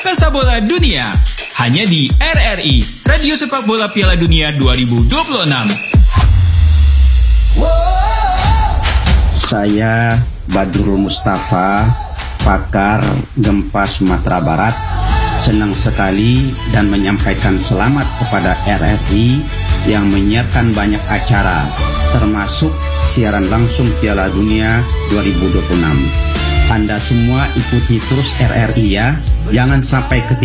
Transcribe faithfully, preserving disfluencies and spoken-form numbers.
Pesta Bola Dunia. Hanya di R R I, Radio Sepak Bola Piala Dunia dua ribu dua puluh enam. Saya Badrul Mustafa, pakar gempa Sumatera Barat, senang sekali dan menyampaikan selamat kepada R R I yang menyiarkan banyak acara, termasuk siaran langsung Piala Dunia dua ribu dua puluh enam. Anda semua ikuti terus R R I ya, jangan sampai ketinggalan.